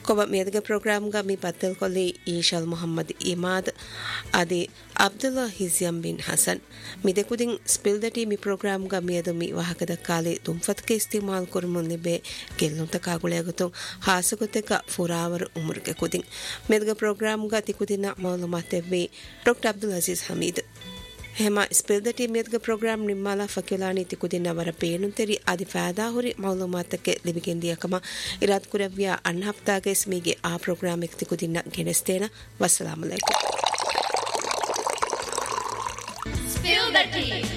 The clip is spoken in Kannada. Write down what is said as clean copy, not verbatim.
ಕೊವ ಮೇದಗ ಪ್ರೋಗ್ರಾಮ್ಗ ಮಿ ಪತ್ತಲ್ ಕೊಲ್ಲಿ ಈಶಲ್ ಮೊಹಮ್ಮದ್ ಇಮಾದ್ ಅದಿ Abdullah ಹಿಜಿಯಂ bin Hasan ಮಿದೆಕುದಿಂ spill the tea ಮಿ ಪ್ರೋಗ್ರಾಮ್ಗ ಮಿಯದು ಮಿ ವಾಹಕದ ಕಾಲಿ ದುಂಫತ್ಕೆ ಇಸ್ತಿಮಾಲ್ ಕುರ್ಮುನ್ ಲಿಬೆ ಗೆಲ್ಲುಂತ ಕಾಗುಳೆಗತು ಹಾಸಗುತೆಕ ಫುರಾವರ್ ಉಮರ್ಗೆ ಕುದಿಂ ಮೇದಗ ಪ್ರೋಗ್ರಾಮ್ಗ ತಿಕುದಿನ ಮಾಲೂಮಾತೆವ್ವಿ doctor Abdul Aziz Hamid ಹೆಮ spill the team ಮೇದಗ program ನಿಮ್ಮಾಲ ಫಕ್ಯುಲಾನಿ ತಿಕುದಿನ ವರ ಪೇನುಂತೆರಿ ಆದಿ ಫಾದಾ ಹುರಿ ಮಾಲೂಮಾತಕ್ಕೆ ಲಿಬಿಗೆಂದಿಯಕಮ ಇರಾತ್ ಕುರವ್ಯ ಅಣ್ಣ ಹಪ್ತಾಗೆ ಸ್ಮಿಗೆ ಆ ಪ್ರೋಗ್ರಾಮ್ ಎಕ್ ತಿಕುದಿನ ಗೆನೆಸ್ತೇನ ವಸ್ಸಲಾಮು ಅಲೈಕುಂ.